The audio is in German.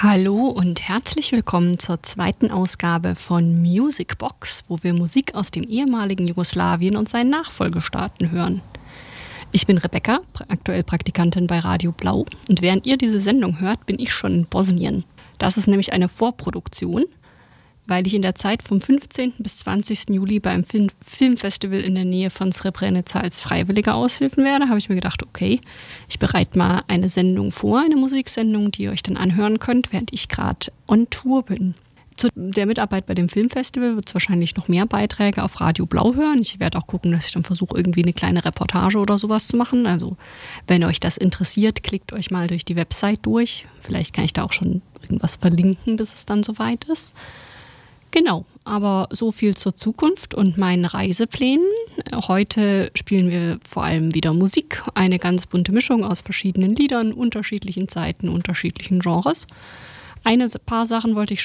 Hallo und herzlich willkommen zur zweiten Ausgabe von Music Box, wo wir Musik aus dem ehemaligen Jugoslawien und seinen Nachfolgestaaten hören. Ich bin Rebecca, aktuell Praktikantin bei Radio Blau, und während ihr diese Sendung hört, bin ich schon in Bosnien. Das ist nämlich eine Vorproduktion, weil ich in der Zeit vom 15. bis 20. Juli beim Filmfestival in der Nähe von Srebrenica als Freiwilliger aushelfen werde, habe ich mir gedacht, okay, ich bereite mal eine Sendung vor, eine Musiksendung, die ihr euch dann anhören könnt, während ich gerade on Tour bin. Zu der Mitarbeit bei dem Filmfestival wird es wahrscheinlich noch mehr Beiträge auf Radio Blau hören. Ich werde auch gucken, dass ich dann versuche, irgendwie eine kleine Reportage oder sowas zu machen. Also wenn euch das interessiert, klickt euch mal durch die Website durch. Vielleicht kann ich da auch schon irgendwas verlinken, bis es dann soweit ist. Genau, aber so viel zur Zukunft und meinen Reiseplänen. Heute spielen wir vor allem wieder Musik, eine ganz bunte Mischung aus verschiedenen Liedern, unterschiedlichen Zeiten, unterschiedlichen Genres. Paar Sachen wollte ich